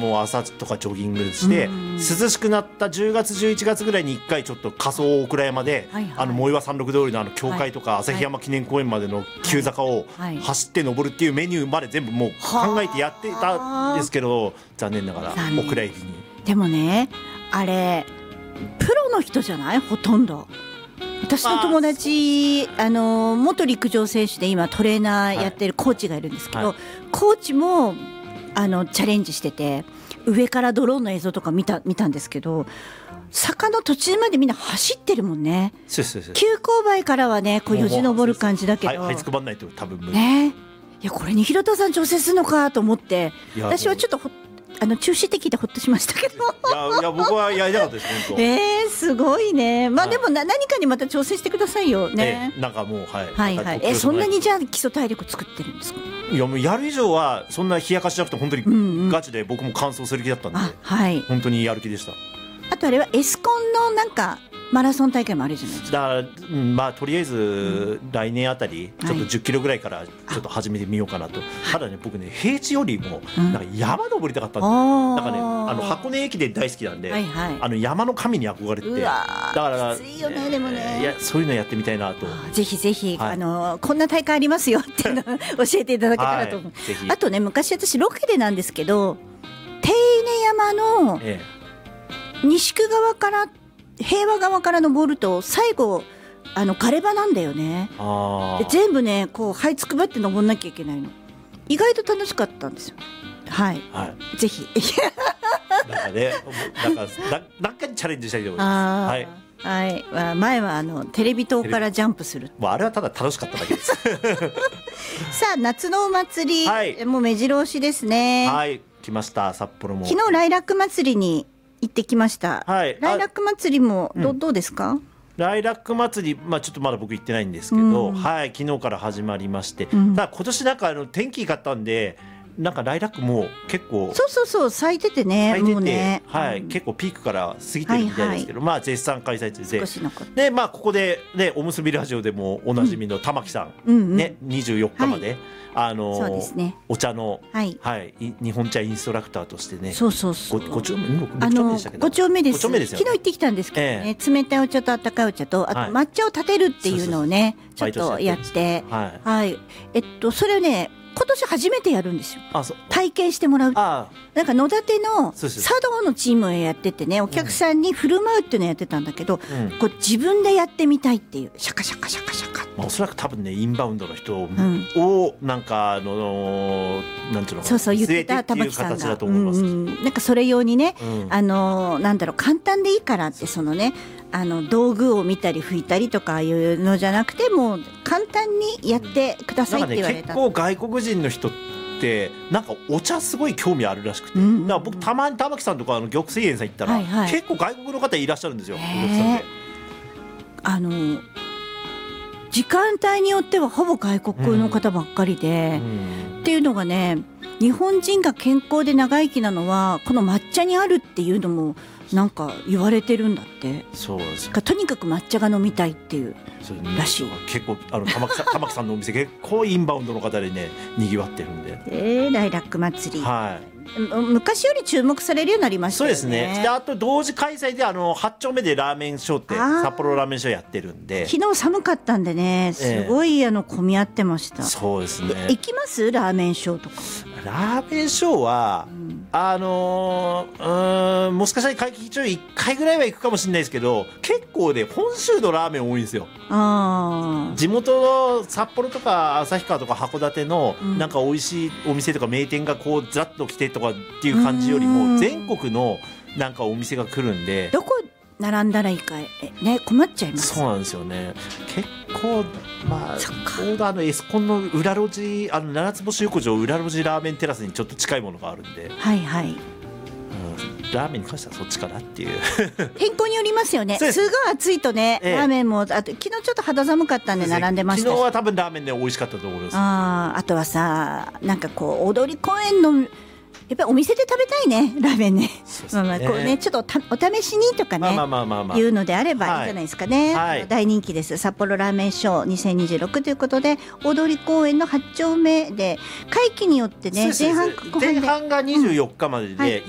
もう朝とかジョギングして、涼しくなった10月11月ぐらいに1回ちょっと仮想大倉山で、藻岩山麓通りの教会とか旭山記念公園までの急坂を走って登るっていうメニューまで全部もう考えてやってたんですけど、残念ながらお蔵入りに。 でもね、あれプロの人じゃない？ほとんど。私の友達元陸上選手で今トレーナーやってるコーチがいるんですけど、コーチもチャレンジしてて、上からドローンの映像とか見たんですけど、坂の途中までみんな走ってるもんね。急勾配からはねこうよじ登る感じだけど、 這いつくばんないと多分無理ね。いやこれに平田さん挑戦するのかと思って、私はちょっと中止って聞いてほっとしましたけどいや僕はやりたかったです本当。 すごいね。まあでも何かにまた挑戦してくださいよね。 なんかもうそんなにじゃあ基礎体力作ってるんですか？ いやもうやる以上はそんな冷やかしなくて本当にガチで僕も完走する気だったんで、本当にやる気でした。 あとあれはエスコンのなんかマラソン大会もあるじゃないですか。 だから、まあとりあえず来年あたりちょっと10キロぐらいからちょっと始めてみようかなと。ただね僕ね平地よりもなんか山登りたかったんですよ。なんかね箱根駅伝大好きなんで、山の神に憧れてて、だからきついよね。でもね、 いやそういうのやってみたいなと。ぜひぜひ、こんな大会ありますよっていうのを教えていただけたらと思う。あとね、昔私ロケでなんですけど、手稲山の西区側から平和側から登ると最後ガレ場なんだよね。で全部ねこう這いつくばって登んなきゃいけないの。意外と楽しかったんですよ。ぜひなんかね、なんかにチャレンジしたいと思います。 前はテレビ塔からジャンプする。 あれはただ楽しかっただけですさあ夏のお祭り、もう目白押しですね。 来ました。札幌も昨日ライラック祭りに行ってきました。ライラック祭りもどうですか？ ライラック祭り、ちょっとまだ僕行ってないんですけど、昨日から始まりまして、ただ今年なんか天気良かったんで、なんかライラックも結構そう咲いててね、もうね、 結構ピークから過ぎてるみたいですけど、絶賛開催中で、ここでねおむすびラジオでもおなじみの玉木さんね、24日までお茶の日本茶インストラクターとしてね、5 丁目です。昨日行ってきたんですけどね、冷たいお茶と温かいお茶とあと抹茶を立てるっていうのをねちょっとやって、それをね今年初めてやるんですよ。体験してもらう。なんか野立の茶道のチームをやっててね、お客さんに振る舞うっていうのをやってたんだけど、こう自分でやってみたいっていう、シャカシャカシャカシャカ。 おそらく多分ねインバウンドの人をなんかなんていうの、 言ってた玉木さんが、なんかそれ用にね、なんだろう、簡単でいいからって、そのね道具を見たり拭いたりとかいうのじゃなくて、もう簡単にやってくださいって言われた。 結構外国人の人ってなんかお茶すごい興味あるらしくて、だから僕たまに玉木さんとか玉泉園さん行ったら、結構外国の方いらっしゃるんですよ。時間帯によってはほぼ外国の方ばっかりで、っていうのがね、日本人が健康で長生きなのはこの抹茶にあるっていうのもなんか言われてるんだって。 そうですよ。 とにかく抹茶が飲みたいっていうらしい。 結構玉木さんのお店結構インバウンドの方でね賑わってるんで。 ライラック祭り。昔より注目されるようになりましたよね。 そうですね。であと同時開催で8丁目でラーメンショーって札幌ラーメンショーやってるんで。 昨日寒かったんでね、すごい混み合ってました。 そうですね。 行きますラーメンショーとか。 ラーメンショーは、もしかしたら会期中1回ぐらいは行くかもしれないですけど、結構ね本州のラーメン多いんですよ。地元の札幌とか旭川とか函館のなんか美味しいお店とか名店がこうざっと来てとかっていう感じよりも、全国のなんかお店が来るんで、 どこ並んだらいいかね困っちゃいます。 そうなんですよね。結構ちょうどエスコンの裏路地、七つ星横丁裏路地ラーメンテラスにちょっと近いものがあるんで、ラーメンに関してはそっちかなっていう天候によりますよね。すごい暑いとね、ラーメンも、あと昨日ちょっと肌寒かったんで並んでましたし、 昨日は多分ラーメンで美味しかったと思います。 あとはさ、なんかこう踊り公園のやっぱりお店で食べたいねラーメンね。こうねちょっとお試しにとかねいうのであればいいんじゃないですかね。大人気です。札幌ラーメンショー2026ということで、踊り公園の8丁目で会期によってね、前半が24日までで、